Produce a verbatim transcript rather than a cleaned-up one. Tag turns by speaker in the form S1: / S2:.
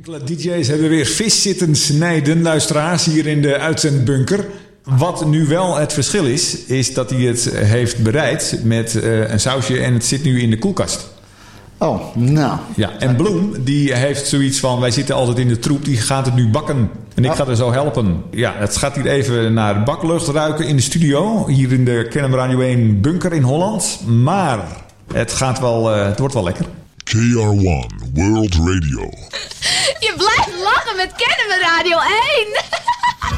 S1: Enkele D J's hebben weer vis zitten snijden, luisteraars, hier in de uitzendbunker. Wat nu wel het verschil is, is dat hij het heeft bereid met uh, een sausje en het zit nu in de koelkast.
S2: Oh, nou.
S1: Ja, en Bloem, die heeft zoiets van, wij zitten altijd in de troep, die gaat het nu bakken. En ik
S2: Ja.
S1: ga er zo helpen. Ja, het gaat hier even naar baklucht ruiken in de studio, hier in de Kennemer Radio één bunker in Holland. Maar het gaat wel, uh, het wordt wel lekker.
S3: K R one World Radio.
S4: Je blijft lachen met Kennemer Radio één.